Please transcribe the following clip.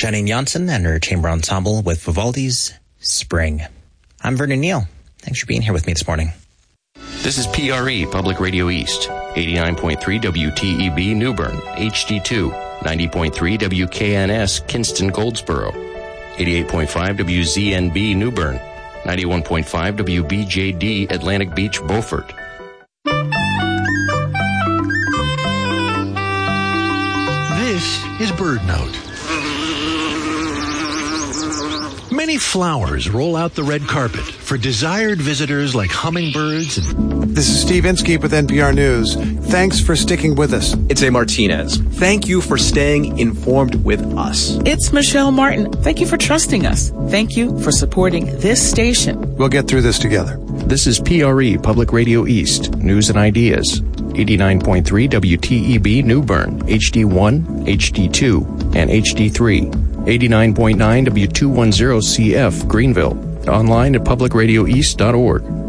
Janine Janssen and her chamber ensemble with Vivaldi's Spring. I'm Vernon Neal. Thanks for being here with me this morning. This is PRE, Public Radio East, 89.3 WTEB Newbern, HD2, 90.3 WKNS Kinston Goldsboro, 88.5 WZNB Newbern, 91.5 WBJD Atlantic Beach Beaufort. This is Bird Note. Many flowers roll out the red carpet for desired visitors like hummingbirds and... This is Steve Inskeep with NPR News. Thanks for sticking with us. It's A. Martinez. Thank you for staying informed with us. It's Michelle Martin. Thank you for trusting us. Thank you for supporting this station. We'll get through this together. This is PRE, Public Radio East, News and Ideas, 89.3 WTEB Newbern, HD1, HD2, and HD3, 89.9 W210CF Greenville, online at publicradioeast.org.